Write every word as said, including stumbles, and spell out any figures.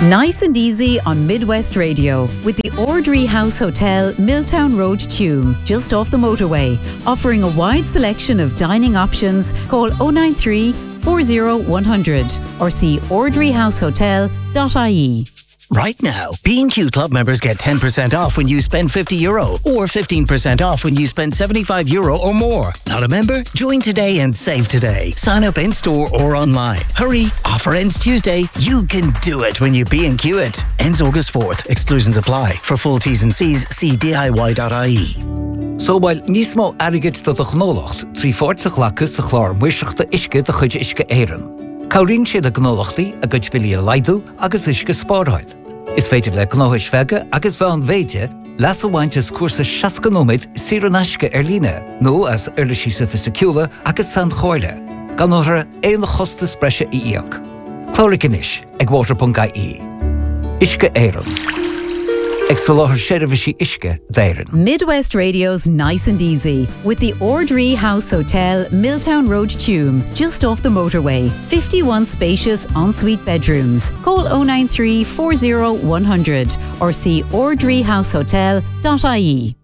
Nice and easy on Midwest Radio with the Ordry House Hotel, Milltown Road, Tuam, just off the motorway. Offering a wide selection of dining options. Call oh nine three, four oh one hundred or see ordry house hotel dot I E. Right now, B and Q Club members get ten percent off when you spend fifty euro or fifteen percent off when you spend seventy-five euro or more. Not a member? Join today and save today. Sign up in-store or online. Hurry, offer ends Tuesday. You can do it when you B and Q it. Ends August fourth. Exclusions apply. For full T's and C's, see D I Y dot I E. So while nismo arigit to the gnolacht, three forts of lacus the chlor wishach the ishke the chuj ishke eiren. Kaurin she the gnolachti, a good billy lidu, agus ishke sporhoil. Is féidir le gnáis feige agus bhean véide las bhaintes cuasa seascanomid siranashke erline, nó as erlishi sophisticula agus san choile, gan orra éon chosta sprese íoc. Chloricanish, ag water.ie. Ishke eiron. Ag soláthar séirmhishi ishke deiren. Midwest Radio's Nice and Easy with the Ordry House Hotel, Milltown Road, Tuam, just off the motorway. fifty-one spacious ensuite bedrooms. Call oh nine three, four oh one hundred or see ordry house hotel dot I E.